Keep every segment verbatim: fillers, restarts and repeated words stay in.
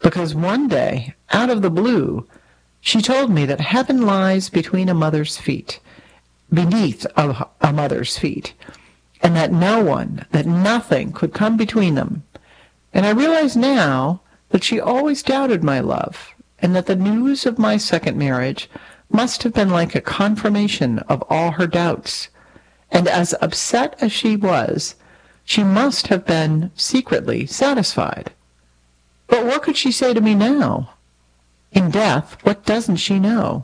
because one day, out of the blue, she told me that heaven lies between a mother's feet, beneath a, a mother's feet, and that no one, that nothing could come between them. And I realize now that she always doubted my love, and that the news of my second marriage must have been like a confirmation of all her doubts. And as upset as she was, she must have been secretly satisfied. But what could she say to me now? In death, what doesn't she know?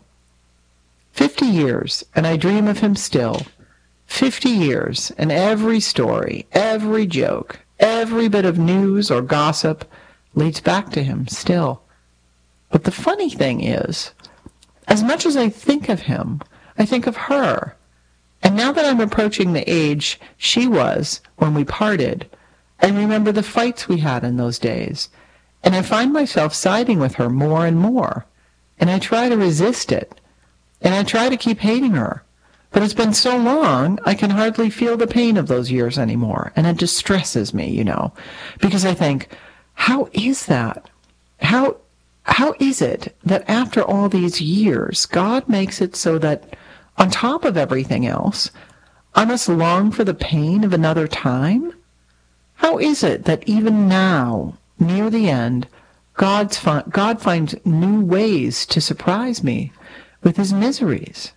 Fifty years, and I dream of him still. Fifty years, and every story, every joke, every bit of news or gossip leads back to him still. But the funny thing is, as much as I think of him, I think of her. And now that I'm approaching the age she was when we parted, I remember the fights we had in those days, and I find myself siding with her more and more, and I try to resist it, and I try to keep hating her. But it's been so long, I can hardly feel the pain of those years anymore, and it distresses me, you know, because I think, how is that? How, how is it that after all these years, God makes it so that, on top of everything else, I must long for the pain of another time? How is it that even now, near the end, God's fi- God finds new ways to surprise me with his miseries?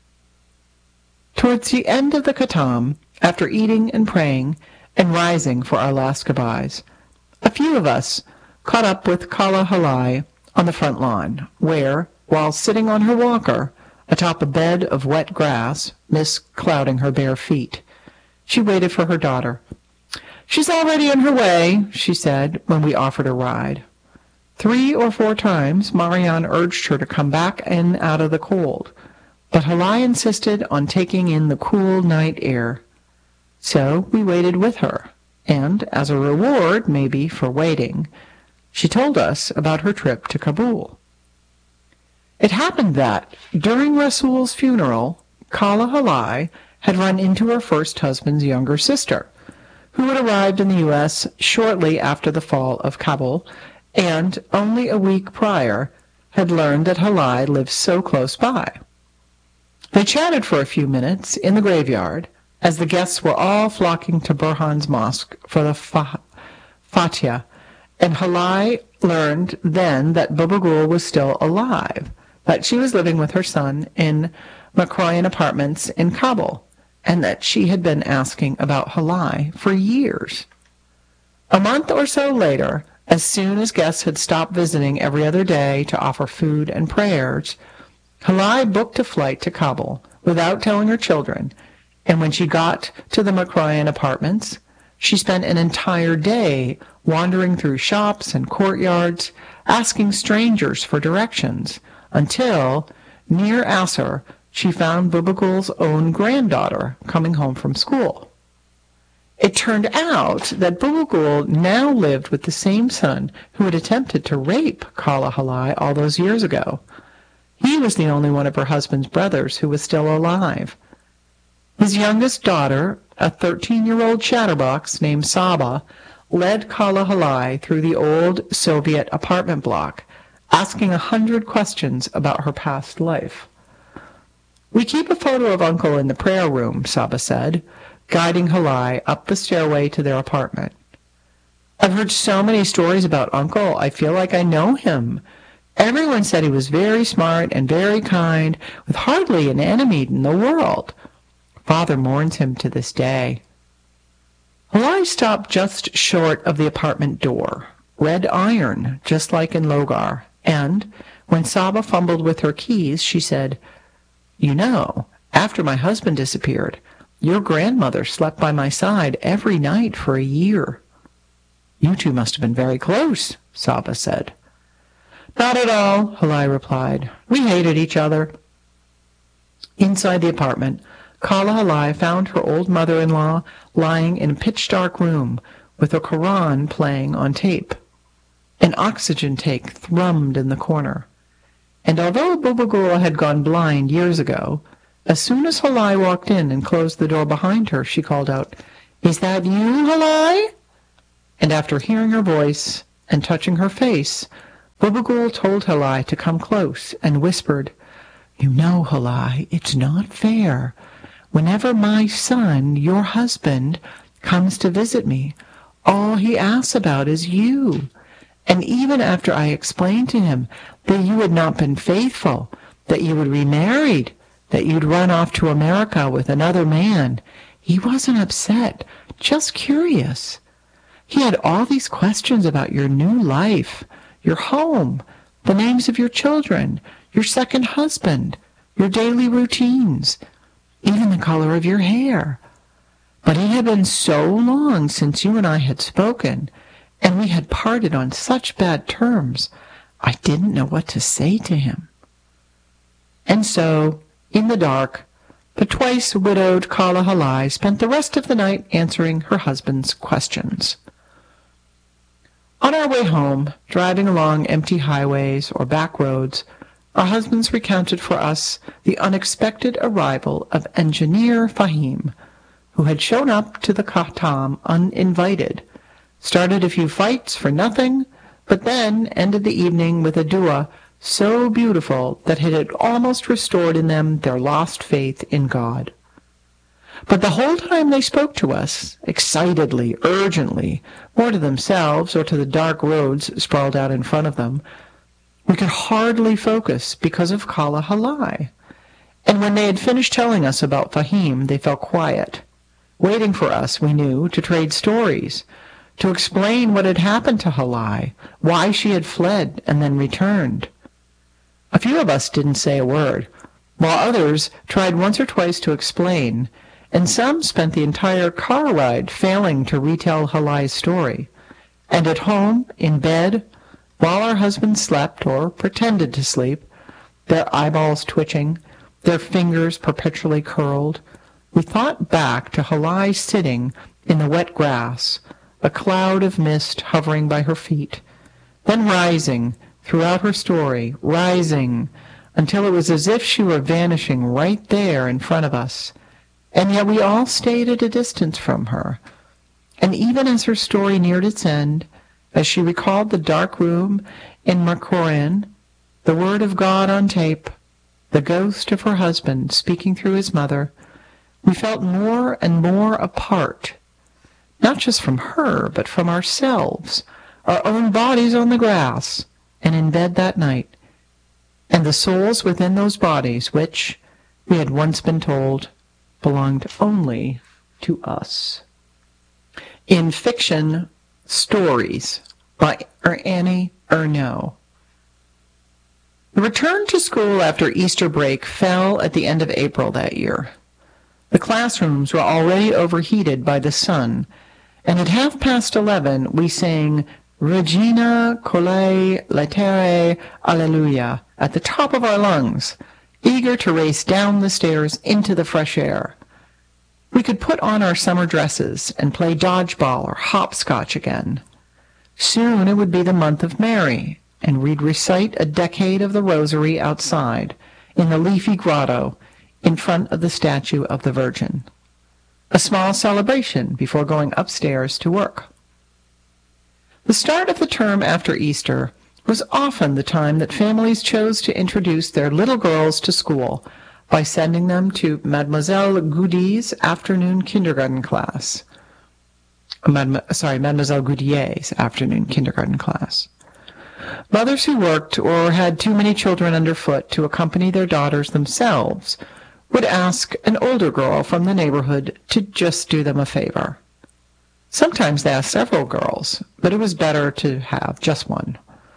Towards the end of the Khatam, after eating and praying and rising for our last goodbyes, a few of us caught up with Kala Halai on the front lawn, where, while sitting on her walker atop a bed of wet grass, mist clouding her bare feet, she waited for her daughter. "She's already on her way," she said when we offered a ride. Three or four times Marianne urged her to come back in out of the cold, but Halai insisted on taking in the cool night air. So we waited with her, and as a reward, maybe, for waiting, she told us about her trip to Kabul. It happened that, during Rasul's funeral, Kala Halai had run into her first husband's younger sister, who had arrived in the U S shortly after the fall of Kabul, and only a week prior had learned that Halai lived so close by. They chatted for a few minutes in the graveyard, as the guests were all flocking to Burhan's mosque for the fa- Fatiha, and Halai learned then that Bubagul was still alive, that she was living with her son in Makroyan apartments in Kabul, and that she had been asking about Halai for years. A month or so later, as soon as guests had stopped visiting every other day to offer food and prayers, Halai booked a flight to Kabul without telling her children, and when she got to the Makroyan apartments, she spent an entire day wandering through shops and courtyards, asking strangers for directions, until, near Asr, she found Bubagul's own granddaughter coming home from school. It turned out that Bubagul now lived with the same son who had attempted to rape Kala Halai all those years ago. He was the only one of her husband's brothers who was still alive. His youngest daughter, a thirteen-year-old chatterbox named Saba, led Kala Halai through the old Soviet apartment block, asking a hundred questions about her past life. "We keep a photo of Uncle in the prayer room," Saba said, guiding Halai up the stairway to their apartment. "I've heard so many stories about Uncle, I feel like I know him. Everyone said he was very smart and very kind, with hardly an enemy in the world. Father mourns him to this day." Halai stopped just short of the apartment door, red iron, just like in Logar, and, when Saba fumbled with her keys, she said, "You know, after my husband disappeared, your grandmother slept by my side every night for a year." "You two must have been very close," Saba said. "Not at all," Halai replied. "We hated each other." Inside the apartment, Kala Halai found her old mother-in-law lying in a pitch-dark room with a Koran playing on tape. An oxygen tank thrummed in the corner. And although Bubagul had gone blind years ago, as soon as Halai walked in and closed the door behind her, she called out, "Is that you, Halai?" And after hearing her voice and touching her face, Bubugul told Halai to come close and whispered, "You know, Halai, it's not fair. Whenever my son, your husband, comes to visit me, all he asks about is you. And even after I explained to him that you had not been faithful, that you would be married, that you'd run off to America with another man, he wasn't upset, just curious. He had all these questions about your new life, your home, the names of your children, your second husband, your daily routines, even the color of your hair. But it had been so long since you and I had spoken, and we had parted on such bad terms, I didn't know what to say to him." And so, in the dark, the twice-widowed Kala Halai spent the rest of the night answering her husband's questions. On our way home, driving along empty highways or back roads, our husbands recounted for us the unexpected arrival of Engineer Fahim, who had shown up to the Khatam uninvited, started a few fights for nothing, but then ended the evening with a dua so beautiful that it had almost restored in them their lost faith in God. But the whole time they spoke to us, excitedly, urgently, more to themselves or to the dark roads sprawled out in front of them, we could hardly focus because of Kala Halai. And when they had finished telling us about Fahim, they fell quiet, waiting for us, we knew, to trade stories, to explain what had happened to Halai, why she had fled and then returned. A few of us didn't say a word, while others tried once or twice to explain, and some spent the entire car ride failing to retell Halai's story. And at home, in bed, while our husbands slept or pretended to sleep, their eyeballs twitching, their fingers perpetually curled, we thought back to Halai sitting in the wet grass, a cloud of mist hovering by her feet, then rising throughout her story, rising until it was as if she were vanishing right there in front of us. And yet we all stayed at a distance from her. And even as her story neared its end, as she recalled the dark room in Marcoran, the word of God on tape, the ghost of her husband speaking through his mother, we felt more and more apart, not just from her, but from ourselves, our own bodies on the grass, and in bed that night, and the souls within those bodies which, we had once been told, belonged only to us. In fiction, Stories by Annie Ernaux. The return to school after Easter break fell at the end of April that year. The classrooms were already overheated by the sun, and at half past eleven we sang Regina Coeli Laetare Alleluia at the top of our lungs, eager to race down the stairs into the fresh air. We could put on our summer dresses and play dodgeball or hopscotch again. Soon it would be the month of Mary, and we'd recite a decade of the Rosary outside, in the leafy grotto, in front of the statue of the Virgin. A small celebration before going upstairs to work. The start of the term after Easter was often the time that families chose to introduce their little girls to school by sending them to Mademoiselle Goudy's afternoon kindergarten class. Madem- sorry, Mademoiselle Goudier's afternoon kindergarten class. Mothers who worked or had too many children underfoot to accompany their daughters themselves would ask an older girl from the neighborhood to just do them a favor. Sometimes they asked several girls, but it was better to have just one.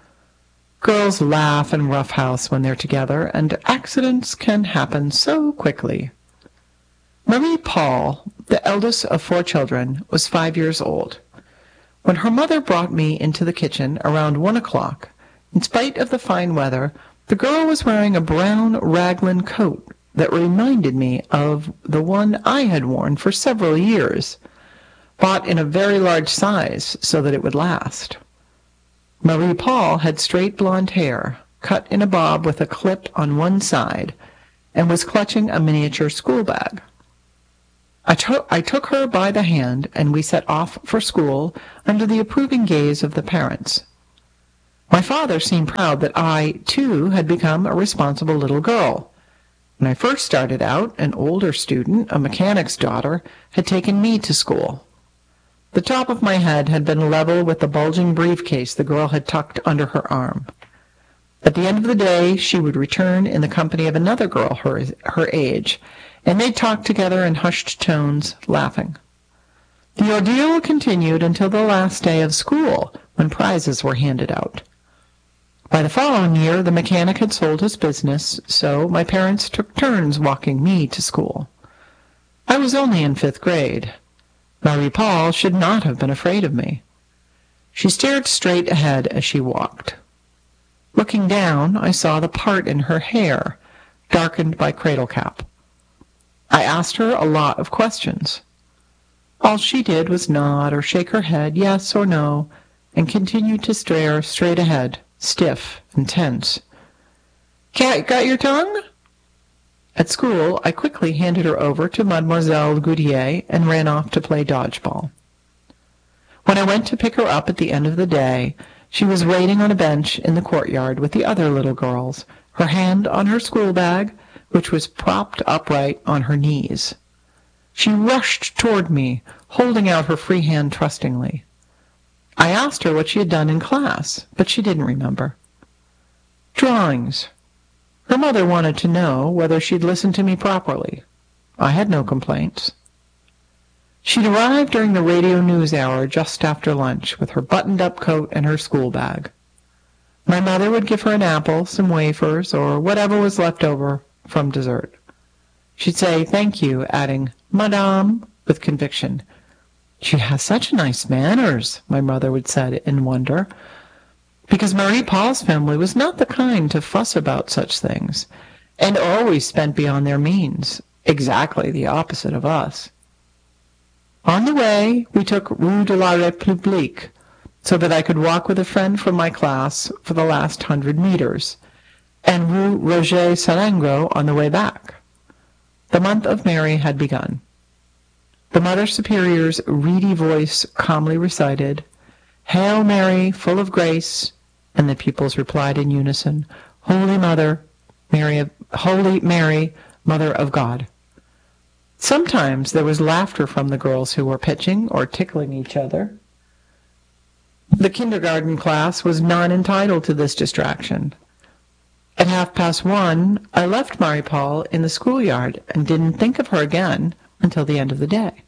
Girls laugh and roughhouse when they're together, and accidents can happen so quickly. Marie Paul, the eldest of four children, was five years old. When her mother brought me into the kitchen around one o'clock, in spite of the fine weather, the girl was wearing a brown raglan coat that reminded me of the one I had worn for several years, bought in a very large size so that it would last. Marie Paul had straight blonde hair, cut in a bob with a clip on one side, and was clutching a miniature school bag. I, to- I took her by the hand, and we set off for school under the approving gaze of the parents. My father seemed proud that I, too, had become a responsible little girl. When I first started out, an older student, a mechanic's daughter, had taken me to school. The top of my head had been level with the bulging briefcase the girl had tucked under her arm. At the end of the day, she would return in the company of another girl her, her age, and they'd talk together in hushed tones, laughing. The ordeal continued until the last day of school, when prizes were handed out. By the following year, the mechanic had sold his business, so my parents took turns walking me to school. I was only in fifth grade. Marie-Paul should not have been afraid of me. She stared straight ahead as she walked. Looking down, I saw the part in her hair, darkened by cradle cap. I asked her a lot of questions. All she did was nod or shake her head yes or no, and continued to stare straight ahead, stiff and tense. "Cat got your tongue?" At school, I quickly handed her over to Mademoiselle Goudier and ran off to play dodgeball. When I went to pick her up at the end of the day, she was waiting on a bench in the courtyard with the other little girls, her hand on her school bag, which was propped upright on her knees. She rushed toward me, holding out her free hand trustingly. I asked her what she had done in class, but she didn't remember. Drawings. Her mother wanted to know whether she'd listened to me properly. I had no complaints. She'd arrived during the radio news hour just after lunch with her buttoned-up coat and her school bag. My mother would give her an apple, some wafers, or whatever was left over from dessert. She'd say thank you, adding, "Madame," with conviction. "She has such nice manners," my mother would say in wonder, because Marie-Paul's family was not the kind to fuss about such things, and always spent beyond their means, exactly the opposite of us. On the way, we took Rue de la République, so that I could walk with a friend from my class for the last hundred meters, and Rue Roger Salengro on the way back. The month of Mary had begun. The Mother Superior's reedy voice calmly recited, "Hail Mary, full of grace," and the pupils replied in unison, "Holy Mother, Mary of, Holy Mary, Mother of God." Sometimes there was laughter from the girls who were pitching or tickling each other. The kindergarten class was not entitled to this distraction. At half past one, I left Marie-Paul in the schoolyard and didn't think of her again until the end of the day.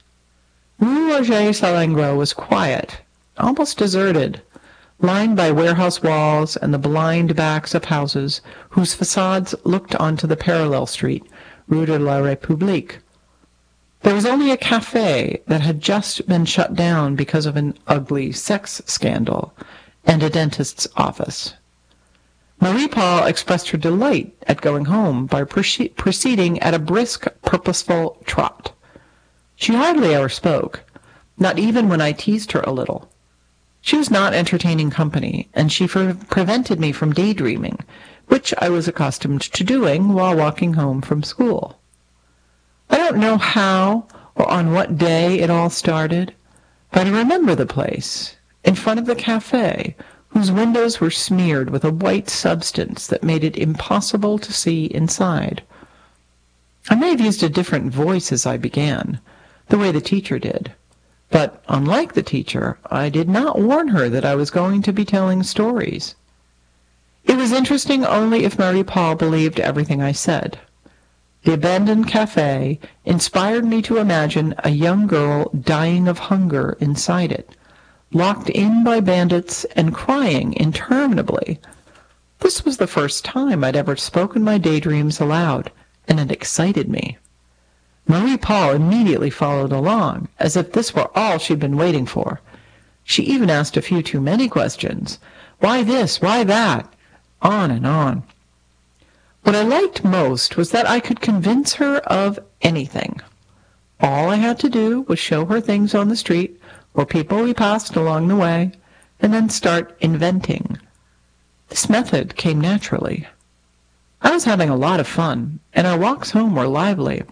Rue Roger Salengro was quiet, almost deserted, lined by warehouse walls and the blind backs of houses whose facades looked onto the parallel street, Rue de la République. There was only a cafe that had just been shut down because of an ugly sex scandal, and a dentist's office. Marie-Paul expressed her delight at going home by proceeding at a brisk, purposeful trot. She hardly ever spoke, not even when I teased her a little. She was not entertaining company, and she pre- prevented me from daydreaming, which I was accustomed to doing while walking home from school. I don't know how or on what day it all started, but I remember the place, in front of the cafe, whose windows were smeared with a white substance that made it impossible to see inside. I may have used a different voice as I began, the way the teacher did. But, unlike the teacher, I did not warn her that I was going to be telling stories. It was interesting only if Marie-Paul believed everything I said. The abandoned cafe inspired me to imagine a young girl dying of hunger inside it, locked in by bandits and crying interminably. This was the first time I'd ever spoken my daydreams aloud, and it excited me. Marie-Paul immediately followed along, as if this were all she'd been waiting for. She even asked a few too many questions. Why this? Why that? On and on. What I liked most was that I could convince her of anything. All I had to do was show her things on the street or people we passed along the way, and then start inventing. This method came naturally. I was having a lot of fun, and our walks home were lively.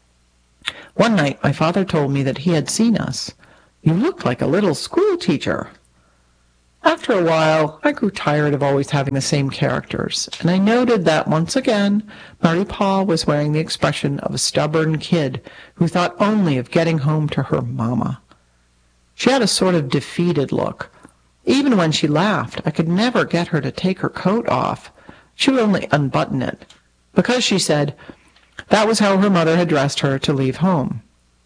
One night my father told me that he had seen us. "You looked like a little school teacher." After a while, I grew tired of always having the same characters, and I noted that once again, Marie-Paul was wearing the expression of a stubborn kid who thought only of getting home to her mama. She had a sort of defeated look. Even when she laughed, I could never get her to take her coat off. She would only unbutton it, because she said that was how her mother had dressed her to leave home.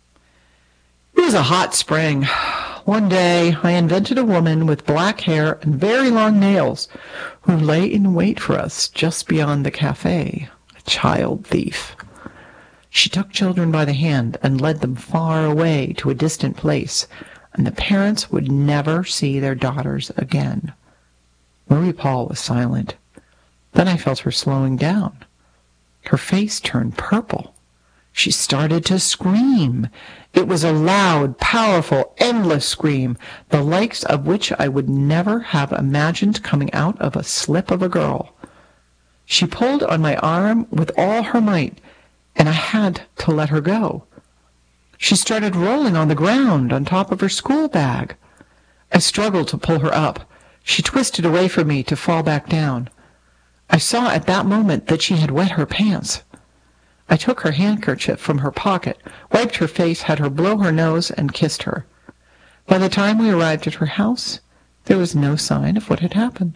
It was a hot spring. One day I invented a woman with black hair and very long nails who lay in wait for us just beyond the cafe, a child thief. She took children by the hand and led them far away to a distant place, and the parents would never see their daughters again. Marie-Paul was silent. Then I felt her slowing down. Her face turned purple. She started to scream. It was a loud, powerful, endless scream, the likes of which I would never have imagined coming out of a slip of a girl. She pulled on my arm with all her might, and I had to let her go. She started rolling on the ground on top of her school bag. I struggled to pull her up. She twisted away from me to fall back down. I saw at that moment that she had wet her pants. I took her handkerchief from her pocket, wiped her face, had her blow her nose, and kissed her. By the time we arrived at her house, there was no sign of what had happened.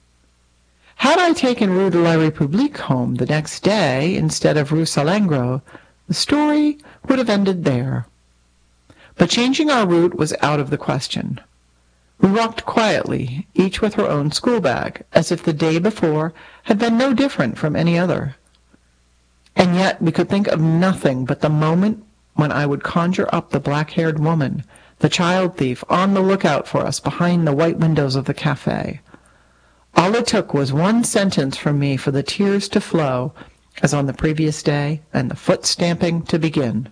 Had I taken Rue de la République home the next day instead of Rue Salengro, the story would have ended there. But changing our route was out of the question. We walked quietly, each with her own school bag, as if the day before had been no different from any other. And yet we could think of nothing but the moment when I would conjure up the black-haired woman, the child thief, on the lookout for us behind the white windows of the cafe. All it took was one sentence from me for the tears to flow, as on the previous day, and the foot-stamping to begin.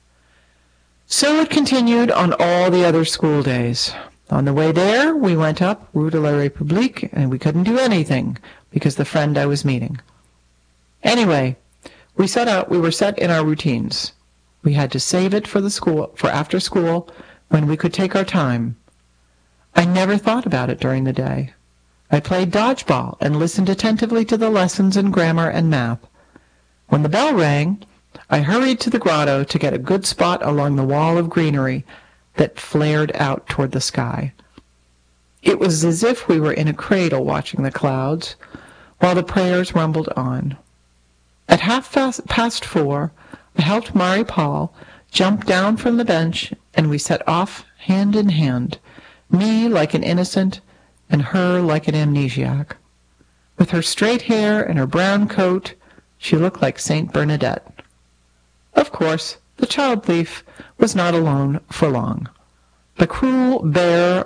So it continued on all the other school days. On the way there, we went up Rue de la République, and we couldn't do anything because the friend I was meeting. Anyway, we set out. We were set in our routines. We had to save it for the school for after school when we could take our time. I never thought about it during the day. I played dodgeball and listened attentively to the lessons in grammar and math. When the bell rang, I hurried to the grotto to get a good spot along the wall of greenery that flared out toward the sky. It was as if we were in a cradle watching the clouds, while the prayers rumbled on. At half past four, I helped Marie-Paul jump down from the bench, and we set off hand in hand, me like an innocent, and her like an amnesiac. With her straight hair and her brown coat, she looked like Saint Bernadette. Of course, the child thief was not alone for long. The cruel bear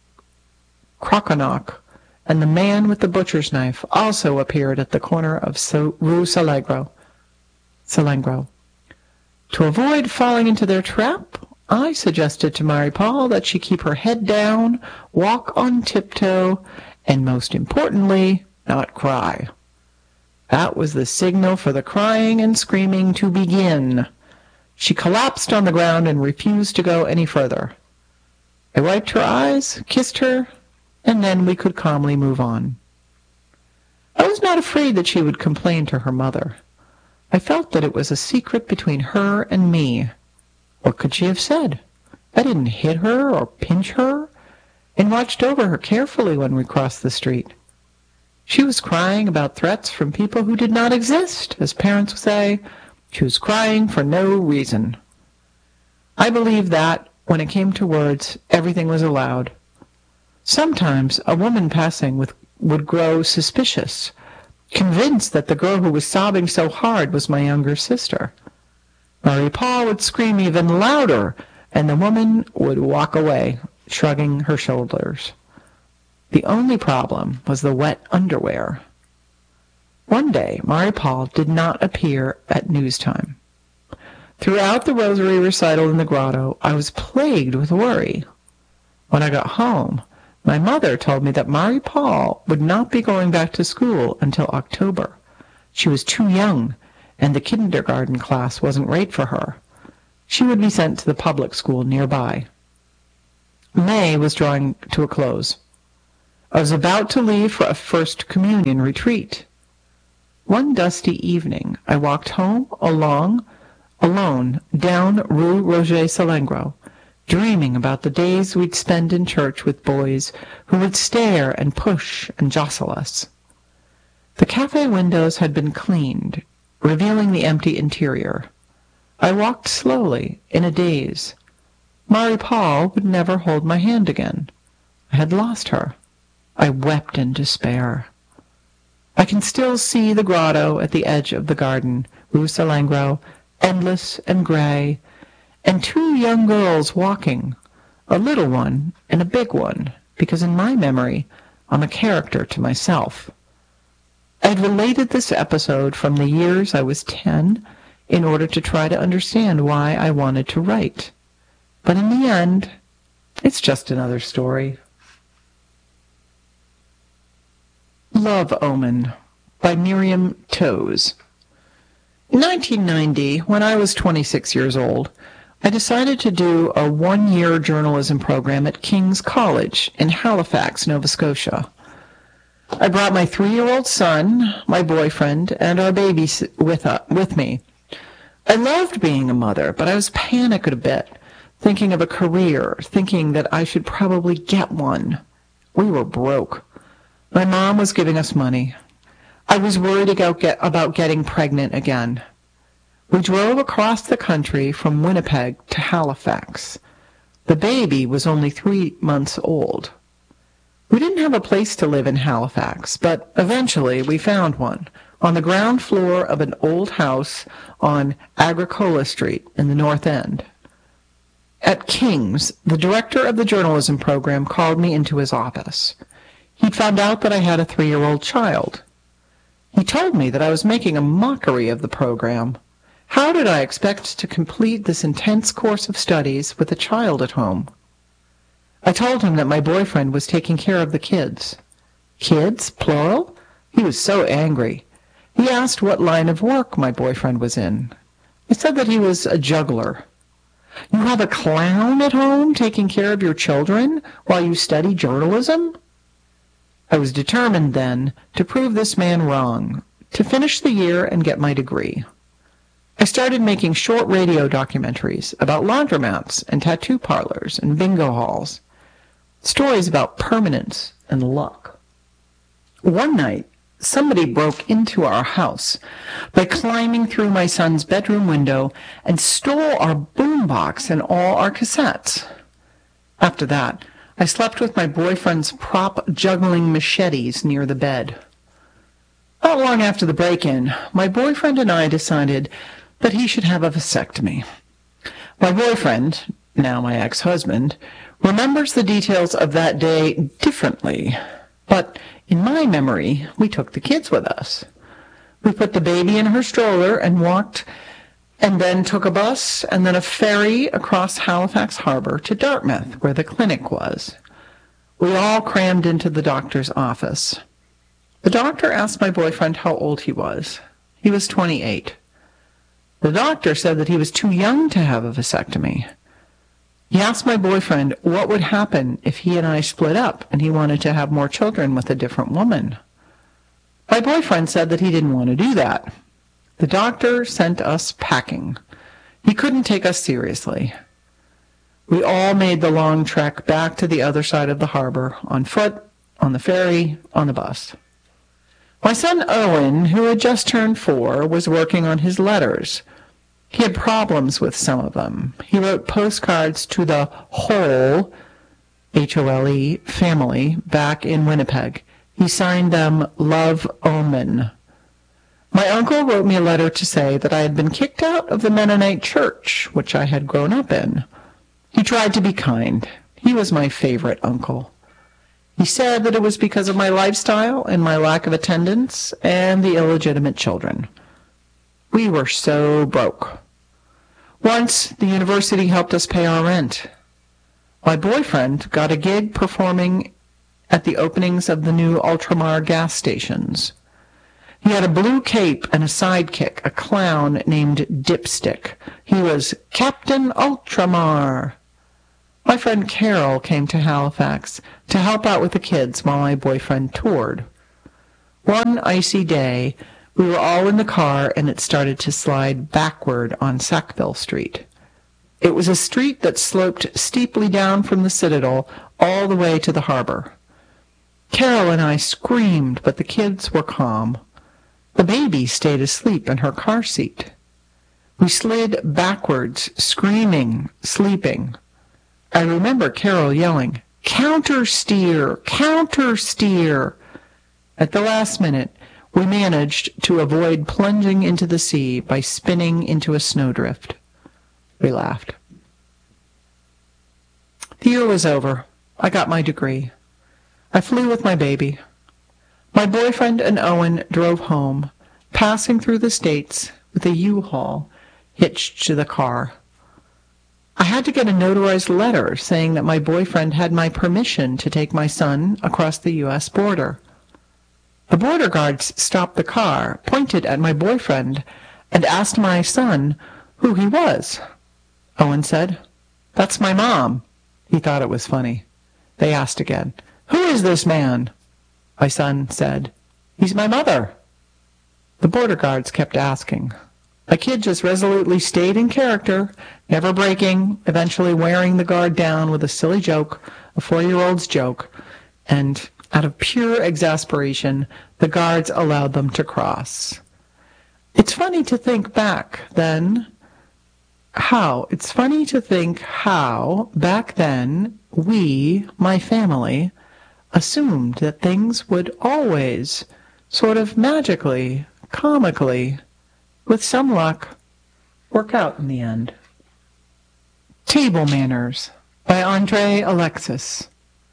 Croconoc and the man with the butcher's knife also appeared at the corner of so Rue Salengro. Salengro. To avoid falling into their trap, I suggested to Marie-Paul that she keep her head down, walk on tiptoe, and most importantly, not cry. That was the signal for the crying and screaming to begin. She collapsed on the ground and refused to go any further. I wiped her eyes, kissed her, and then we could calmly move on. I was not afraid that she would complain to her mother. I felt that it was a secret between her and me. What could she have said? I didn't hit her or pinch her, and watched over her carefully when we crossed the street. She was crying about threats from people who did not exist, as parents say. She was crying for no reason. I believed that, when it came to words, everything was allowed. Sometimes a woman passing with, would grow suspicious, convinced that the girl who was sobbing so hard was my younger sister. Marie-Paul would scream even louder, and the woman would walk away, shrugging her shoulders. The only problem was the wet underwear. One day, Marie-Paul did not appear at news time. Throughout the rosary recital in the grotto, I was plagued with worry. When I got home, my mother told me that Marie-Paul would not be going back to school until October. She was too young, and the kindergarten class wasn't right for her. She would be sent to the public school nearby. May was drawing to a close. I was about to leave for a First Communion retreat. One dusty evening, I walked home along, alone down Rue Roger Salengro, dreaming about the days we'd spend in church with boys who would stare and push and jostle us. The cafe windows had been cleaned, revealing the empty interior. I walked slowly, in a daze. Marie Paul would never hold my hand again. I had lost her. I wept in despair. I can still see the grotto at the edge of the garden, Rue Salengro, endless and gray, and two young girls walking, a little one and a big one, because in my memory I'm a character to myself. I had related this episode from the years I was ten in order to try to understand why I wanted to write. But in the end, it's just another story. Love Omen by Miriam Toews. In nineteen ninety, when I was twenty-six years old, I decided to do a one-year journalism program at King's College in Halifax, Nova Scotia. I brought my three-year-old son, my boyfriend, and our baby with, uh, with me. I loved being a mother, but I was panicked a bit, thinking of a career, thinking that I should probably get one. We were broke. My mom was giving us money. I was worried about, get, about getting pregnant again. We drove across the country from Winnipeg to Halifax. The baby was only three months old. We didn't have a place to live in Halifax, but eventually we found one on the ground floor of an old house on Agricola Street in the North End. At King's, the director of the journalism program called me into his office. He'd found out that I had a three-year-old child. He told me that I was making a mockery of the program. How did I expect to complete this intense course of studies with a child at home? I told him that my boyfriend was taking care of the kids. Kids, plural? He was so angry. He asked what line of work my boyfriend was in. I said that he was a juggler. You have a clown at home taking care of your children while you study journalism? I was determined then to prove this man wrong, to finish the year and get my degree. I started making short radio documentaries about laundromats and tattoo parlors and bingo halls, stories about permanence and luck. One night, somebody broke into our house by climbing through my son's bedroom window and stole our boombox and all our cassettes. After that, I slept with my boyfriend's prop juggling machetes near the bed. Not long after the break-in, my boyfriend and I decided that he should have a vasectomy. My boyfriend, now my ex-husband, remembers the details of that day differently, but in my memory, we took the kids with us. We put the baby in her stroller and walked, and then took a bus and then a ferry across Halifax Harbor to Dartmouth, where the clinic was. We all crammed into the doctor's office. The doctor asked my boyfriend how old he was. He was twenty-eight. The doctor said that he was too young to have a vasectomy. He asked my boyfriend what would happen if he and I split up and he wanted to have more children with a different woman. My boyfriend said that he didn't want to do that. The doctor sent us packing. He couldn't take us seriously. We all made the long trek back to the other side of the harbor, on foot, on the ferry, on the bus. My son Owen, who had just turned four, was working on his letters. He had problems with some of them. He wrote postcards to the Hole, H O L E, family back in Winnipeg. He signed them Love Omen. My uncle wrote me a letter to say that I had been kicked out of the Mennonite church, which I had grown up in. He tried to be kind. He was my favorite uncle. He said that it was because of my lifestyle and my lack of attendance and the illegitimate children. We were so broke. Once, the university helped us pay our rent. My boyfriend got a gig performing at the openings of the new Ultramar gas stations. He had a blue cape and a sidekick, a clown named Dipstick. He was Captain Ultramar. My friend Carol came to Halifax to help out with the kids while my boyfriend toured. One icy day, we were all in the car and it started to slide backward on Sackville Street. It was a street that sloped steeply down from the Citadel all the way to the harbor. Carol and I screamed, but the kids were calm. The baby stayed asleep in her car seat. We slid backwards, screaming, sleeping. I remember Carol yelling, "Counter-steer! Counter-steer!" At the last minute, we managed to avoid plunging into the sea by spinning into a snowdrift. We laughed. The year was over. I got my degree. I flew with my baby. My boyfriend and Owen drove home, passing through the States with a U-Haul hitched to the car. I had to get a notarized letter saying that my boyfriend had my permission to take my son across the U S border. The border guards stopped the car, pointed at my boyfriend, and asked my son who he was. Owen said, "That's my mom." He thought it was funny. They asked again, "Who is this man?" My son said, "He's my mother." The border guards kept asking. My kid just resolutely stayed in character, never breaking, eventually wearing the guard down with a silly joke, a four-year-old's joke, and out of pure exasperation, the guards allowed them to cross. It's funny to think back then how, it's funny to think how, back then, we, my family, assumed that things would always, sort of magically, comically, with some luck, work out in the end. Table Manners by Andre Alexis.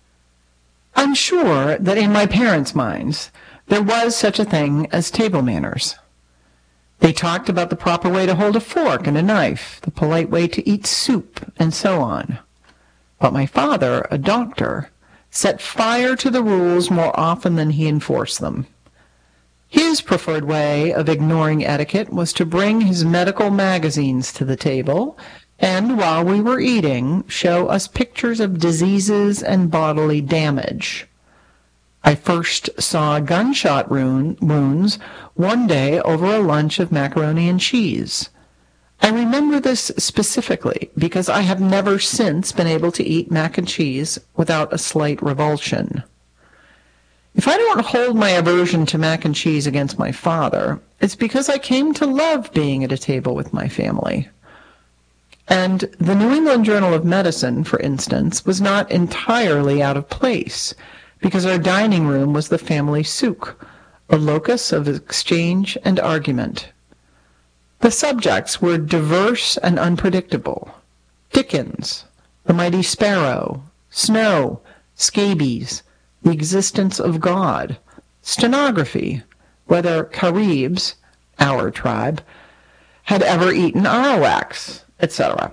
I'm sure that in my parents' minds there was such a thing as table manners. They talked about the proper way to hold a fork and a knife, the polite way to eat soup, and so on. But my father, a doctor, set fire to the rules more often than he enforced them. His preferred way of ignoring etiquette was to bring his medical magazines to the table and, while we were eating, show us pictures of diseases and bodily damage. I first saw gunshot wounds one day over a lunch of macaroni and cheese. I remember this specifically because I have never since been able to eat mac and cheese without a slight revulsion. If I don't hold my aversion to mac and cheese against my father, it's because I came to love being at a table with my family. And the New England Journal of Medicine, for instance, was not entirely out of place, because our dining room was the family souk, a locus of exchange and argument. The subjects were diverse and unpredictable. Dickens, the mighty sparrow, snow, scabies, the existence of God, stenography, whether Caribs, our tribe, had ever eaten arawaks, et cetera.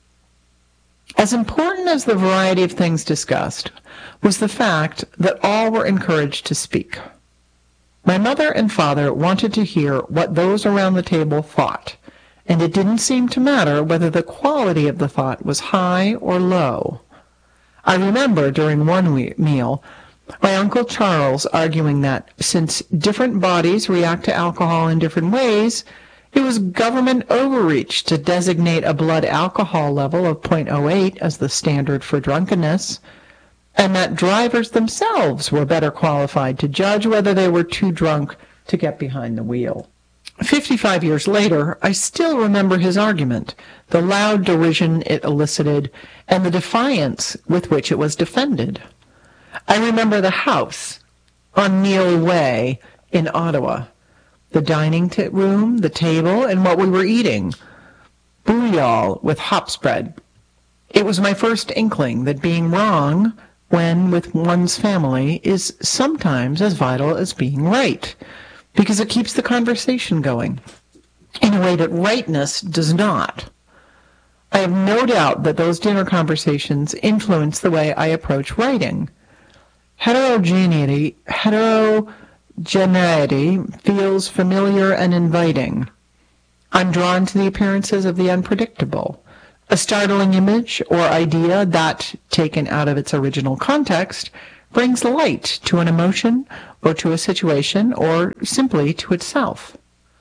As important as the variety of things discussed was the fact that all were encouraged to speak. My mother and father wanted to hear what those around the table thought, and it didn't seem to matter whether the quality of the thought was high or low. I remember during one we- meal my Uncle Charles arguing that, since different bodies react to alcohol in different ways, it was government overreach to designate a blood alcohol level of zero point zero eight as the standard for drunkenness, and that drivers themselves were better qualified to judge whether they were too drunk to get behind the wheel. Fifty-five years later, I still remember his argument, the loud derision it elicited, and the defiance with which it was defended. I remember the house on Neil Way in Ottawa, the dining t- room, the table, and what we were eating. Bouillon with hop spread. It was my first inkling that being wrong when with one's family is sometimes as vital as being right, because it keeps the conversation going in a way that rightness does not. I have no doubt that those dinner conversations influence the way I approach writing. Heterogeneity, heterogeneity feels familiar and inviting. I'm drawn to the appearances of the unpredictable, A startling image or idea that, taken out of its original context, brings light to an emotion or to a situation or simply to itself.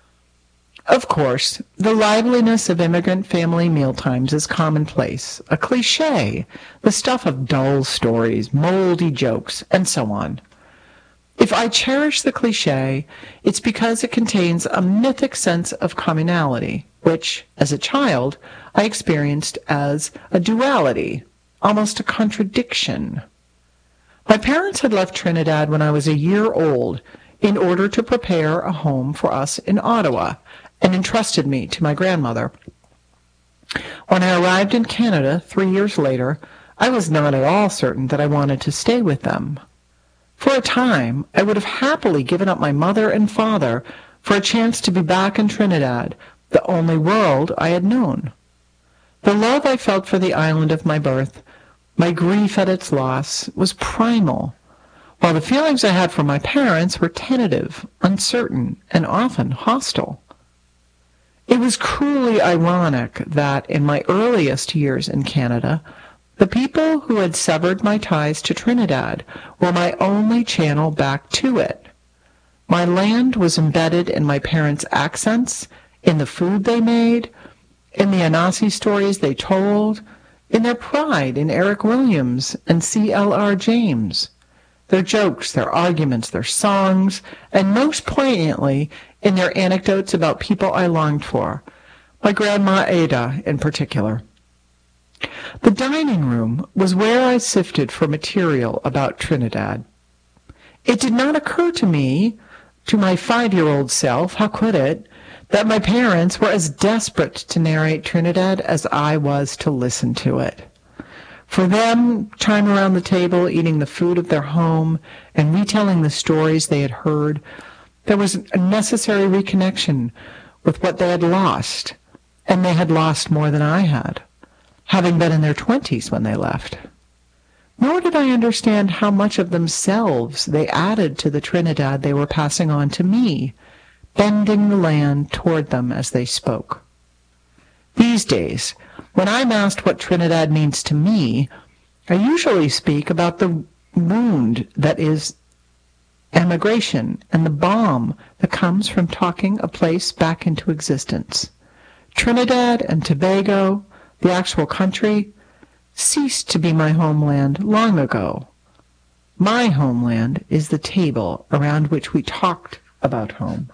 Of course, the liveliness of immigrant family mealtimes is commonplace, a cliché, the stuff of dull stories, moldy jokes, and so on. If I cherish the cliché, it's because it contains a mythic sense of communality, which, as a child, I experienced as a duality, almost a contradiction. My parents had left Trinidad when I was a year old in order to prepare a home for us in Ottawa, and entrusted me to my grandmother. When I arrived in Canada three years later, I was not at all certain that I wanted to stay with them. For a time, I would have happily given up my mother and father for a chance to be back in Trinidad, the only world I had known. The love I felt for the island of my birth, my grief at its loss, was primal, while the feelings I had for my parents were tentative, uncertain, and often hostile. It was cruelly ironic that in my earliest years in Canada, the people who had severed my ties to Trinidad were my only channel back to it. My land was embedded in my parents' accents, in the food they made, in the Anasi stories they told, in their pride in Eric Williams and C L R James, their jokes, their arguments, their songs, and most poignantly, in their anecdotes about people I longed for, my grandma Ada in particular. The dining room was where I sifted for material about Trinidad. It did not occur to me, to my five-year-old self, how could it, that my parents were as desperate to narrate Trinidad as I was to listen to it. For them, time around the table, eating the food of their home and retelling the stories they had heard, there was a necessary reconnection with what they had lost, and they had lost more than I had, having been in their twenties when they left. Nor did I understand how much of themselves they added to the Trinidad they were passing on to me, bending the land toward them as they spoke. These days, when I'm asked what Trinidad means to me, I usually speak about the wound that is emigration and the balm that comes from talking a place back into existence. Trinidad and Tobago, the actual country, ceased to be my homeland long ago. My homeland is the table around which we talked about home.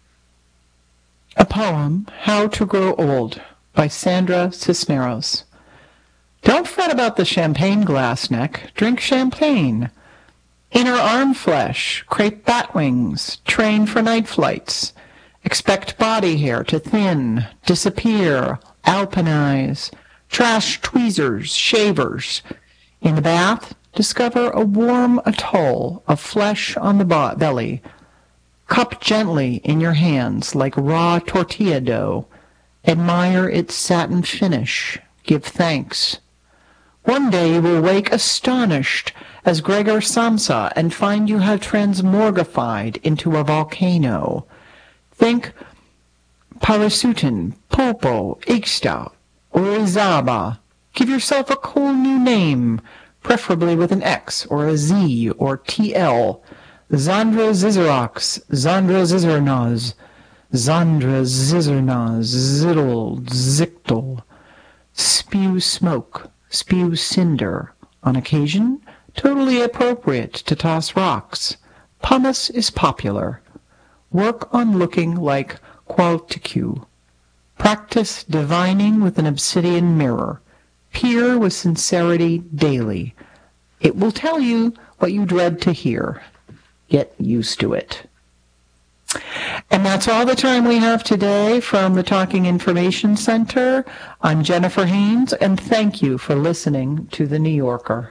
A poem, How to Grow Old, by Sandra Cisneros. Don't fret about the champagne glass neck. Drink champagne. Inner arm flesh, crepe bat wings, train for night flights. Expect body hair to thin, disappear, alpinize. Trash tweezers, shavers. In the bath, discover a warm atoll of flesh on the bo- belly. Cup gently in your hands like raw tortilla dough. Admire its satin finish. Give thanks. One day you will wake astonished as Gregor Samsa and find you have transmorgified into a volcano. Think Parasutin, Popo, Ixta, or Izaba. Give yourself a cool new name, preferably with an X or a Z or T L. Zandra Zizerox, Zandra Zizernaz, Zandra Zizernaz, Ziddle, Zichtel. Spew smoke, spew cinder. On occasion, totally appropriate to toss rocks. Pumice is popular. Work on looking like Qualticu. Practice divining with an obsidian mirror. Peer with sincerity daily. It will tell you what you dread to hear. Get used to it. And that's all the time we have today from the Talking Information Center. I'm Jennifer Haynes, and thank you for listening to The New Yorker.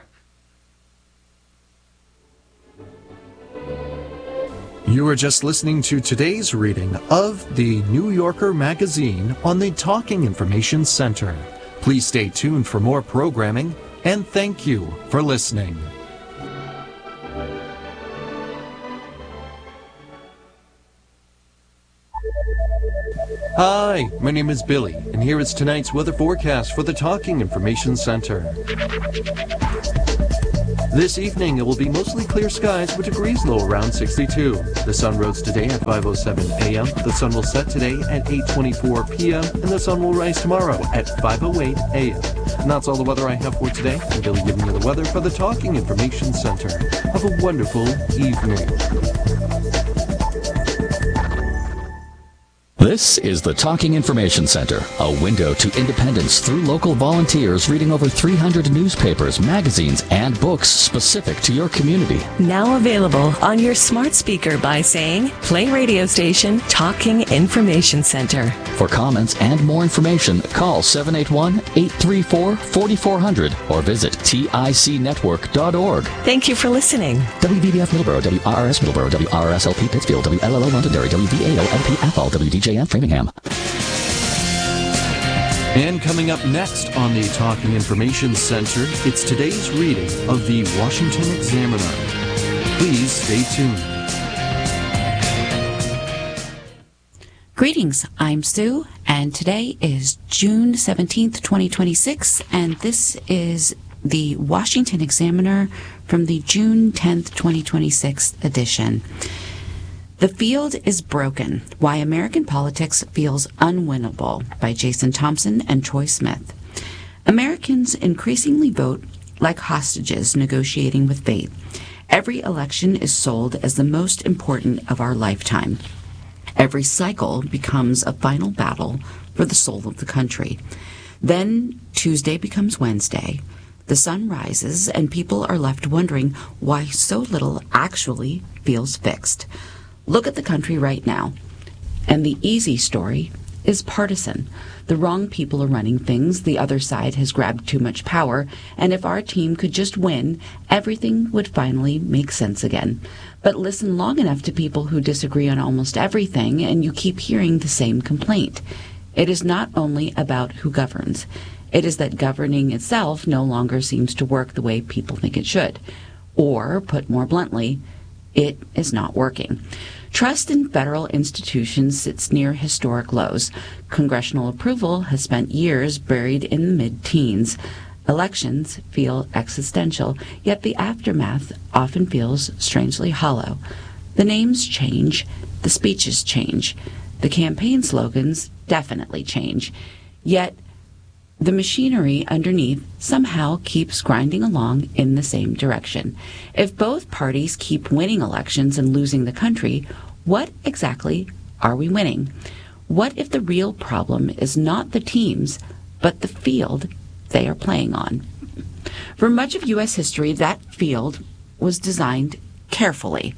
You are just listening to today's reading of The New Yorker magazine on the Talking Information Center. Please stay tuned for more programming, and thank you for listening. Hi, my name is Billy, and here is tonight's weather forecast for the Talking Information Center. This evening, it will be mostly clear skies with degrees low around sixty-two. The sun rose today at five oh seven a m The sun will set today at eight twenty-four p m and the sun will rise tomorrow at five oh eight a m And that's all the weather I have for today. I'm Billy giving you the weather for the Talking Information Center. Have a wonderful evening. This is the Talking Information Center, a window to independence through local volunteers reading over three hundred newspapers, magazines, and books specific to your community. Now available on your smart speaker by saying, play radio station Talking Information Center. For comments and more information, call seven eight one, eight three four, four four zero zero or visit tic network dot org. Thank you for listening. W V B F Middleborough, W R R S Middleborough, W R R S L P Pittsfield, W L L O Londonderry, W V A O L P Athol, W D J M Framingham. And coming up next on the Talking Information Center, it's today's reading of the Washington Examiner. Please stay tuned. Greetings, I'm Sue, and today is June seventeenth, twenty twenty-six, and this is the Washington Examiner from the June tenth, twenty twenty-six edition. The Field is Broken, Why American Politics Feels Unwinnable by Jason Thompson and Troy Smith. Americans increasingly vote like hostages negotiating with fate. Every election is sold as the most important of our lifetime. Every cycle becomes a final battle for the soul of the country. Then Tuesday becomes Wednesday. The sun rises, and people are left wondering why so little actually feels fixed. Look at the country right now. And the easy story is partisan. The wrong people are running things, the other side has grabbed too much power, and if our team could just win, everything would finally make sense again. But listen long enough to people who disagree on almost everything, and you keep hearing the same complaint. It is not only about who governs. It is that governing itself no longer seems to work the way people think it should. Or, put more bluntly, it is not working. Trust in federal institutions sits near historic lows. Congressional approval has spent years buried in the mid-teens. Elections feel existential, yet the aftermath often feels strangely hollow. The names change, the speeches change, the campaign slogans definitely change, yet the machinery underneath somehow keeps grinding along in the same direction. If both parties keep winning elections and losing the country, what exactly are we winning? What if the real problem is not the teams, but the field they are playing on? For much of U S history, that field was designed carefully.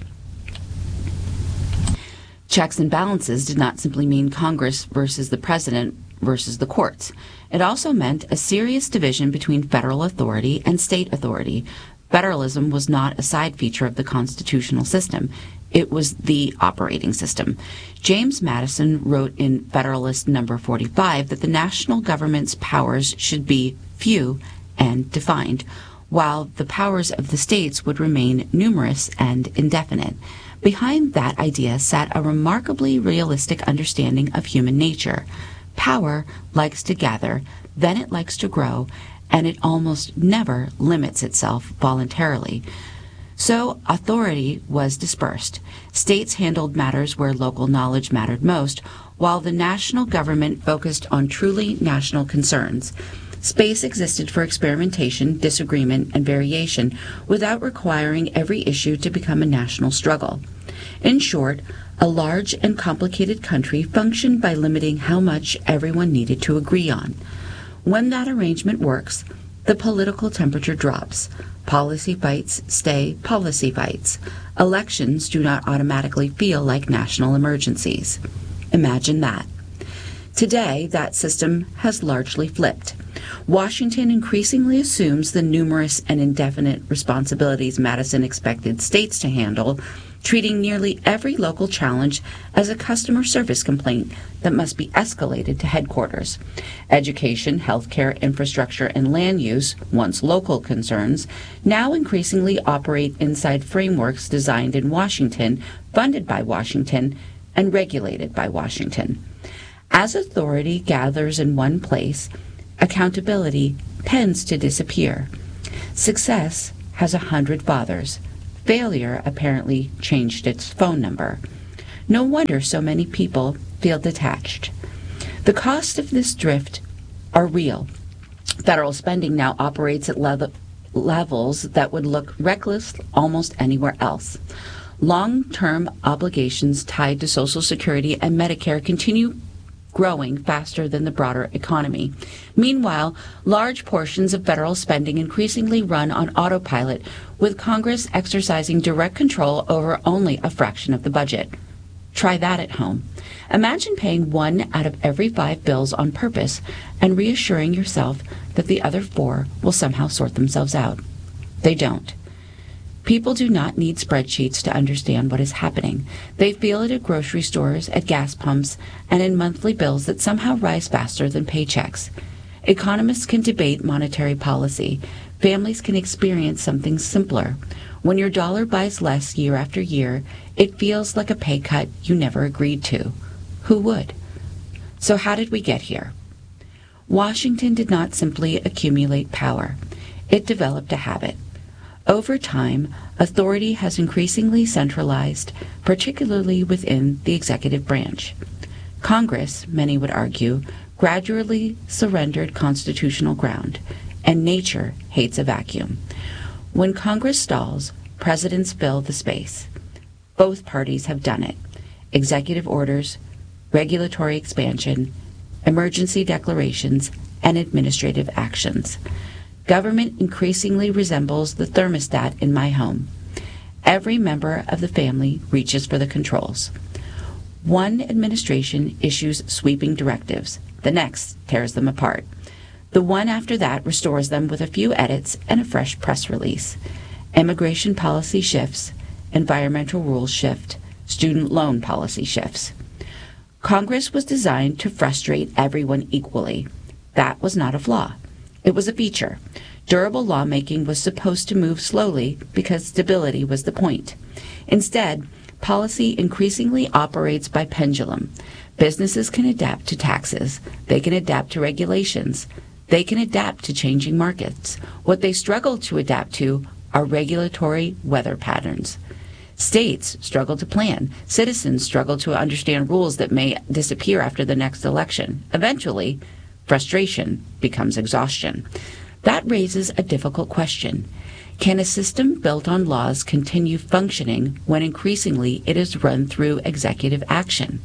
Checks and balances did not simply mean Congress versus the president versus the courts. It also meant a serious division between federal authority and state authority. Federalism was not a side feature of the constitutional system. It was the operating system. James Madison wrote in Federalist Number forty-five that the national government's powers should be few and defined, while the powers of the states would remain numerous and indefinite. Behind that idea sat a remarkably realistic understanding of human nature. Power likes to gather, then it likes to grow, and it almost never limits itself voluntarily. So authority was dispersed. States handled matters where local knowledge mattered most, while the national government focused on truly national concerns. Space existed for experimentation, disagreement, and variation without requiring every issue to become a national struggle. In short, a large and complicated country functioned by limiting how much everyone needed to agree on. When that arrangement works, the political temperature drops. Policy fights stay policy fights. Elections do not automatically feel like national emergencies. Imagine that. Today, that system has largely flipped. Washington increasingly assumes the numerous and indefinite responsibilities Madison expected states to handle, treating nearly every local challenge as a customer service complaint that must be escalated to headquarters. Education, healthcare, infrastructure, and land use, once local concerns, now increasingly operate inside frameworks designed in Washington, funded by Washington, and regulated by Washington. As authority gathers in one place, accountability tends to disappear. Success has a hundred fathers. Failure apparently changed its phone number. No wonder so many people feel detached. The costs of this drift are real. Federal spending now operates at level, levels that would look reckless almost anywhere else. Long-term obligations tied to Social Security and Medicare continue growing faster than the broader economy. Meanwhile, large portions of federal spending increasingly run on autopilot, with Congress exercising direct control over only a fraction of the budget. Try that at home. Imagine paying one out of every five bills on purpose and reassuring yourself that the other four will somehow sort themselves out. They don't. People do not need spreadsheets to understand what is happening. They feel it at grocery stores, at gas pumps, and in monthly bills that somehow rise faster than paychecks. Economists can debate monetary policy. Families can experience something simpler. When your dollar buys less year after year, it feels like a pay cut you never agreed to. Who would? So how did we get here? Washington did not simply accumulate power. It developed a habit. Over time, authority has increasingly centralized, particularly within the executive branch. Congress, many would argue, gradually surrendered constitutional ground, and nature hates a vacuum. When Congress stalls, presidents fill the space. Both parties have done it. Executive orders, regulatory expansion, emergency declarations, and administrative actions. Government increasingly resembles the thermostat in my home. Every member of the family reaches for the controls. One administration issues sweeping directives. The next tears them apart. The one after that restores them with a few edits and a fresh press release. Immigration policy shifts. Environmental rules shift. Student loan policy shifts. Congress was designed to frustrate everyone equally. That was not a flaw. It was a feature. Durable lawmaking was supposed to move slowly because stability was the point. Instead, policy increasingly operates by pendulum. Businesses can adapt to taxes. They can adapt to regulations. They can adapt to changing markets. What they struggle to adapt to are regulatory weather patterns. States struggle to plan. Citizens struggle to understand rules that may disappear after the next election. Eventually, frustration becomes exhaustion. That raises a difficult question. Can a system built on laws continue functioning when increasingly it is run through executive action?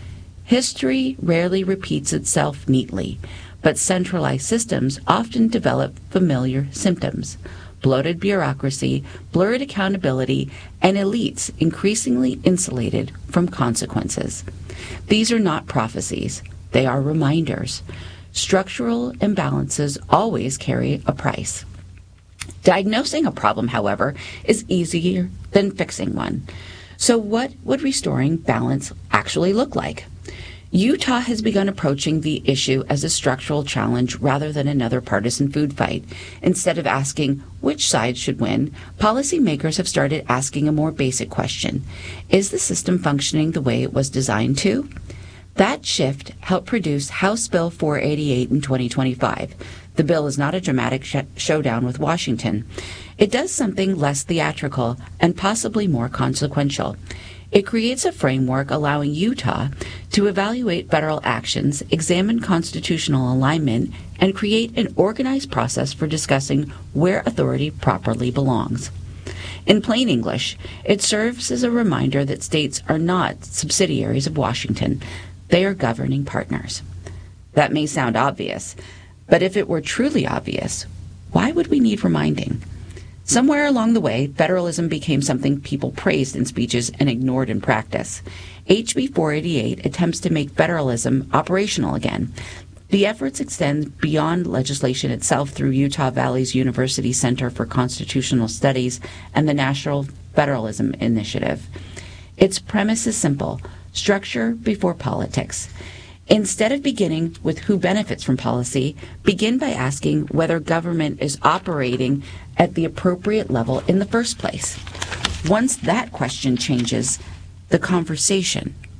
History rarely repeats itself neatly, but centralized systems often develop familiar symptoms. Bloated bureaucracy, blurred accountability, and elites increasingly insulated from consequences. These are not prophecies. They are reminders. Structural imbalances always carry a price. Diagnosing a problem, however, is easier than fixing one. So what would restoring balance actually look like? Utah has begun approaching the issue as a structural challenge rather than another partisan food fight. Instead of asking which side should win, policymakers have started asking a more basic question. Is the system functioning the way it was designed to? That shift helped produce House Bill four eighty-eight in twenty twenty-five. The bill is not a dramatic sh- showdown with Washington. It does something less theatrical and possibly more consequential. It creates a framework allowing Utah to evaluate federal actions, examine constitutional alignment, and create an organized process for discussing where authority properly belongs. In plain English, it serves as a reminder that states are not subsidiaries of Washington. They are governing partners. That may sound obvious, but if it were truly obvious, why would we need reminding? Somewhere along the way, federalism became something people praised in speeches and ignored in practice. H B four eighty-eight attempts to make federalism operational again. The efforts extend beyond legislation itself through Utah Valley's University Center for Constitutional Studies and the National Federalism Initiative. Its premise is simple: structure before politics. Instead of beginning with who benefits from policy, begin by asking whether government is operating at the appropriate level in the first place. Once that question changes, the conversation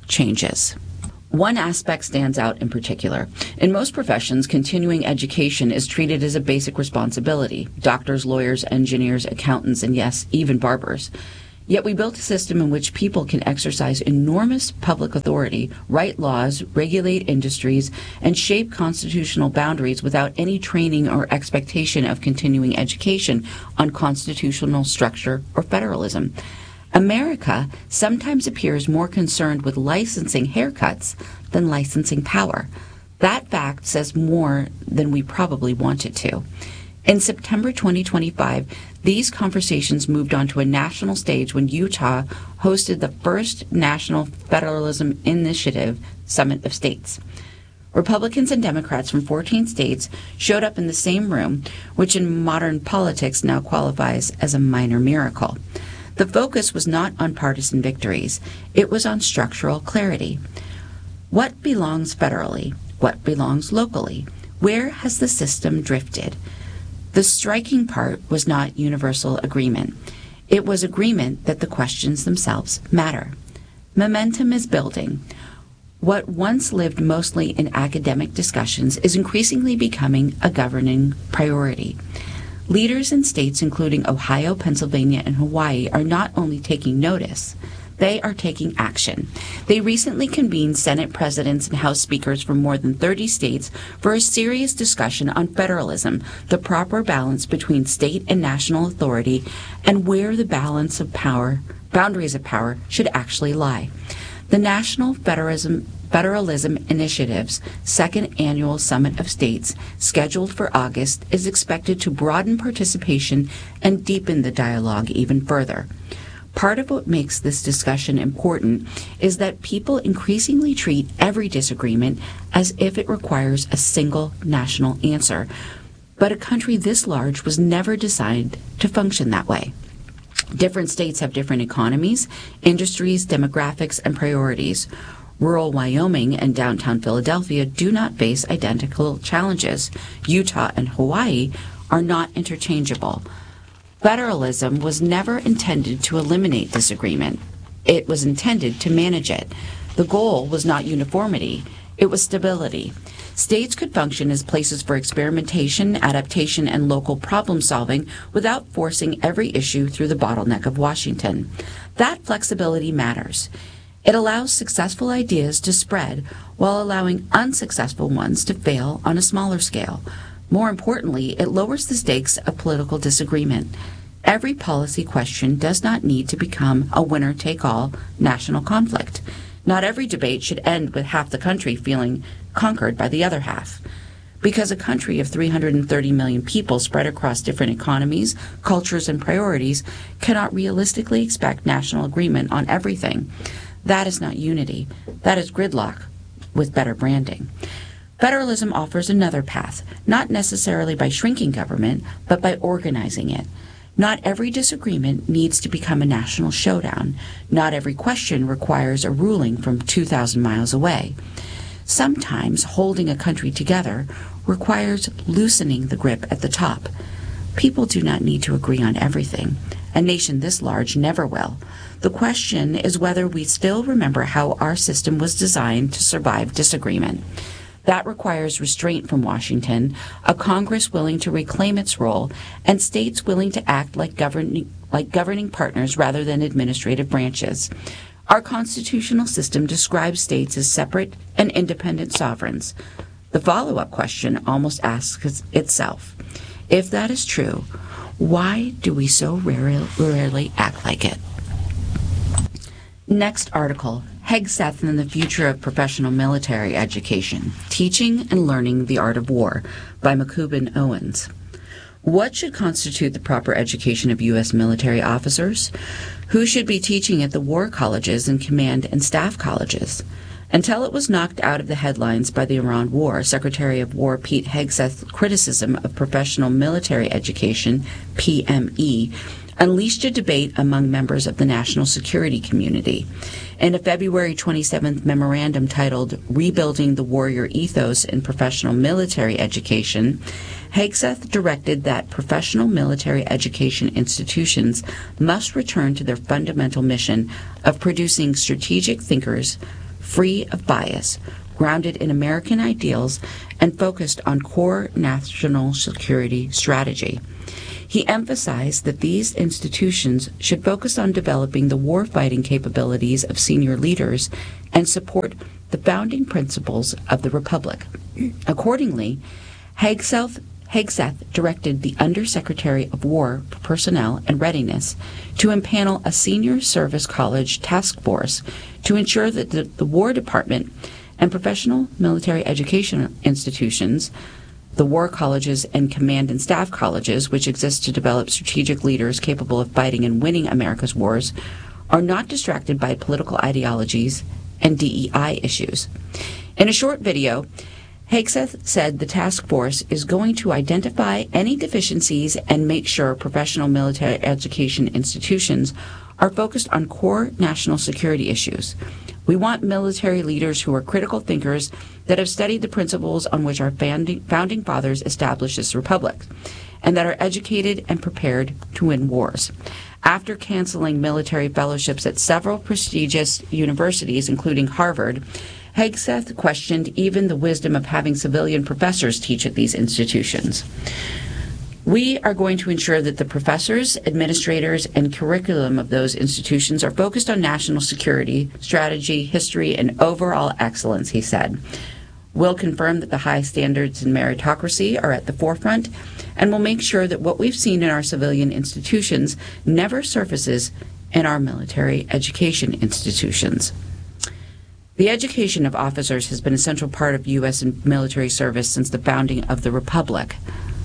changes. One aspect stands out in particular. In most professions, continuing education is treated as a basic responsibility. Doctors, lawyers, engineers, accountants, and yes, even barbers. Yet we built a system in which people can exercise enormous public authority, write laws, regulate industries, and shape constitutional boundaries without any training or expectation of continuing education on constitutional structure or federalism. America sometimes appears more concerned with licensing haircuts than licensing power. That fact says more than we probably want it to. In September twenty twenty-five, these conversations moved onto a national stage when Utah hosted the first National Federalism Initiative Summit of States. Republicans and Democrats from fourteen states showed up in the same room, which in modern politics now qualifies as a minor miracle. The focus was not on partisan victories. It was on structural clarity. What belongs federally? What belongs locally? Where has the system drifted? The striking part was not universal agreement. It was agreement that the questions themselves matter. Momentum is building. What once lived mostly in academic discussions is increasingly becoming a governing priority. Leaders in states including Ohio, Pennsylvania, and Hawaii are not only taking notice, they are taking action. They recently convened Senate presidents and House speakers from more than thirty states for a serious discussion on federalism, the proper balance between state and national authority, and where the balance of power, boundaries of power should actually lie. The National Federalism Federalism Initiative's second annual Summit of States, scheduled for August, is expected to broaden participation and deepen the dialogue even further. Part of what makes this discussion important is that people increasingly treat every disagreement as if it requires a single national answer. But a country this large was never designed to function that way. Different states have different economies, industries, demographics, and priorities. Rural Wyoming and downtown Philadelphia do not face identical challenges. Utah and Hawaii are not interchangeable. Federalism was never intended to eliminate disagreement. It was intended to manage it. The goal was not uniformity, it was stability. States could function as places for experimentation, adaptation, and local problem solving without forcing every issue through the bottleneck of Washington. That flexibility matters. It allows successful ideas to spread while allowing unsuccessful ones to fail on a smaller scale. More importantly, it lowers the stakes of political disagreement. Every policy question does not need to become a winner-take-all national conflict. Not every debate should end with half the country feeling conquered by the other half. Because a country of three hundred thirty million people spread across different economies, cultures, and priorities cannot realistically expect national agreement on everything. That is not unity. That is gridlock with better branding. Federalism offers another path, not necessarily by shrinking government, but by organizing it. Not every disagreement needs to become a national showdown. Not every question requires a ruling from two thousand miles away. Sometimes holding a country together requires loosening the grip at the top. People do not need to agree on everything. A nation this large never will. The question is whether we still remember how our system was designed to survive disagreement. That requires restraint from Washington, a Congress willing to reclaim its role, and states willing to act like governing, like governing partners rather than administrative branches. Our constitutional system describes states as separate and independent sovereigns. The follow-up question almost asks itself, if that is true, why do we so rarely, rarely act like it? Next article, Hegseth and the Future of Professional Military Education, Teaching and Learning the Art of War, by McCubbin Owens. What should constitute the proper education of U S military officers? Who should be teaching at the war colleges and command and staff colleges? Until it was knocked out of the headlines by the Iran War, Secretary of War Pete Hegseth's criticism of professional military education, P M E, unleashed a debate among members of the national security community. In a February twenty-seventh memorandum titled Rebuilding the Warrior Ethos in Professional Military Education, Hegseth directed that professional military education institutions must return to their fundamental mission of producing strategic thinkers free of bias, grounded in American ideals, and focused on core national security strategy. He emphasized that these institutions should focus on developing the warfighting capabilities of senior leaders and support the founding principles of the Republic. Accordingly, Hegseth, Hegseth directed the Undersecretary of War for Personnel and Readiness to impanel a senior service college task force to ensure that the, the War Department and professional military education institutions, the war colleges and command and staff colleges, which exist to develop strategic leaders capable of fighting and winning America's wars, are not distracted by political ideologies and D E I issues. In a short video, Hegseth said the task force is going to identify any deficiencies and make sure professional military education institutions are focused on core national security issues. We want military leaders who are critical thinkers that have studied the principles on which our founding, founding fathers established this republic, and that are educated and prepared to win wars. After canceling military fellowships at several prestigious universities, including Harvard, Hegseth questioned even the wisdom of having civilian professors teach at these institutions. We are going to ensure that the professors, administrators, and curriculum of those institutions are focused on national security, strategy, history, and overall excellence, he said. We'll confirm that the high standards in meritocracy are at the forefront, and we'll make sure that what we've seen in our civilian institutions never surfaces in our military education institutions. The education of officers has been a central part of U S military service since the founding of the Republic.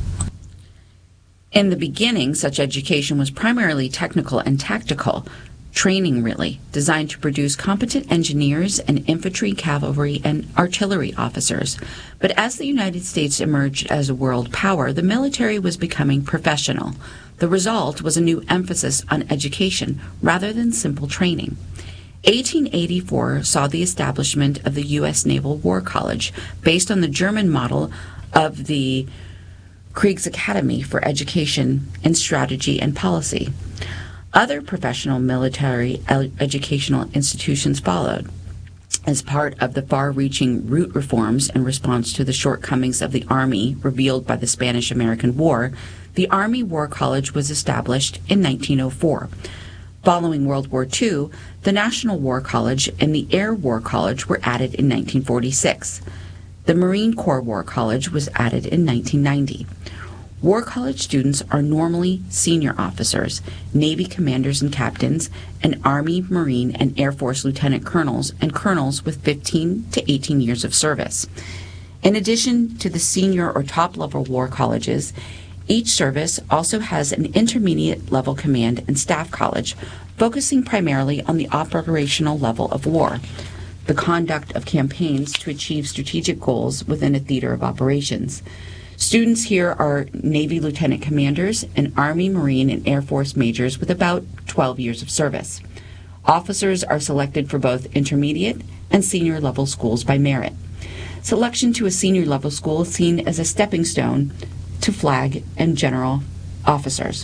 In the beginning, such education was primarily technical and tactical, training really, designed to produce competent engineers and infantry, cavalry, and artillery officers. But as the United States emerged as a world power, the military was becoming professional. The result was a new emphasis on education rather than simple training. eighteen eighty-four saw the establishment of the U S Naval War College, based on the German model of the Kriegsakademie for Education in Strategy and Policy. Other professional military educational institutions followed. As part of the far-reaching route reforms in response to the shortcomings of the Army revealed by the Spanish-American War, the Army War College was established in nineteen oh four. Following World War Two, the National War College and the Air War College were added in nineteen forty-six. The Marine Corps War College was added in nineteen ninety. War College students are normally senior officers, Navy commanders and captains, and Army, Marine, and Air Force lieutenant colonels and colonels with fifteen to eighteen years of service. In addition to the senior or top-level war colleges, each service also has an intermediate-level command and staff college, focusing primarily on the operational level of war, the conduct of campaigns to achieve strategic goals within a theater of operations. Students here are Navy lieutenant commanders and Army, Marine, and Air Force majors with about twelve years of service. Officers are selected for both intermediate and senior level schools by merit. Selection to a senior level school is seen as a stepping stone to flag and general officers.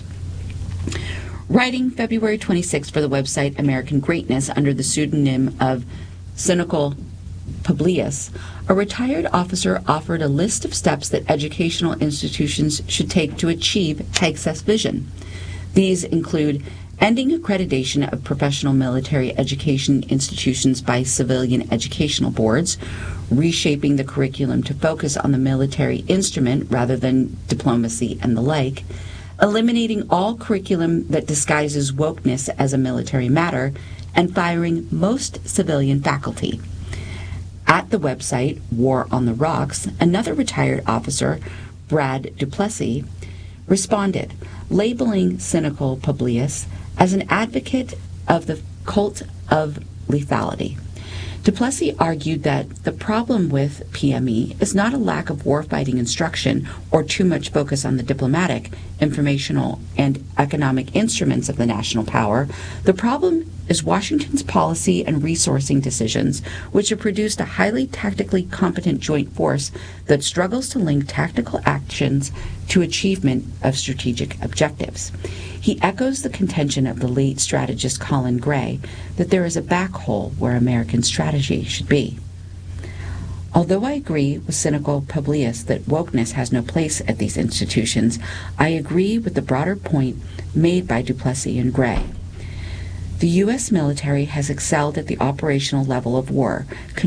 Writing February twenty-sixth for the website American Greatness under the pseudonym of Cynical Publius, a retired officer offered a list of steps that educational institutions should take to achieve Hegseth's vision. These include ending accreditation of professional military education institutions by civilian educational boards, reshaping the curriculum to focus on the military instrument rather than diplomacy and the like, eliminating all curriculum that disguises wokeness as a military matter, and firing most civilian faculty. At the website War on the Rocks, another retired officer, Brad Duplessis, responded, labeling Cynical Publius as an advocate of the cult of lethality. Duplessis argued that the problem with P M E is not a lack of warfighting instruction or too much focus on the diplomatic, informational, and economic instruments of the national power. The problem is Washington's policy and resourcing decisions, which have produced a highly tactically competent joint force that struggles to link tactical actions to achievement of strategic objectives. He echoes the contention of the late strategist Colin Gray that there is a black hole where American strategy should be. Although I agree with cynical Publius that wokeness has no place at these institutions, I agree with the broader point made by Duplessis and Gray. The U S military has excelled at the operational level of war,